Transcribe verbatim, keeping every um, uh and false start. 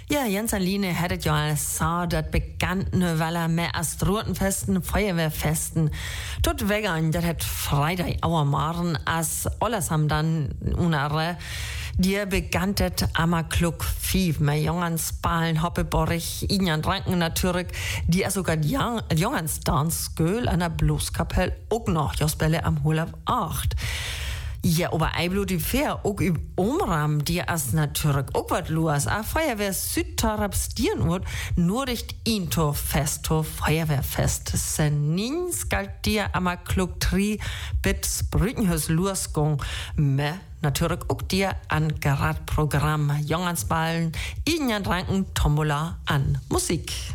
Ja, Jens Aline hättet ja alles so, dat bekannte Weller mehr Astronauten Feuerwehrfesten. Dort wegern, dat hat Freitag auer Morgen, as alles haben dann unere, die begantet Amakluk Fief, mit Jongens Ballen, Hoppeborich, Injan Ranken natürlich, die sogar die Jongens Tanzgöl an der Blueskapelle auch noch, Josbelle am Hulab acht. Ja, aber Eiblo die Fair, auch im Umram, die as natürlich auch wat los. A Feuerwehr Südtarabs Dierenort, nur nicht into Festo Feuerwehrfest. Senin galt dir ama klug tri bit Brückenhus losgung. Me natürlich auch dir an Geradprogramm. Jongansballen, Ingen Ranken, Tombola an Musik.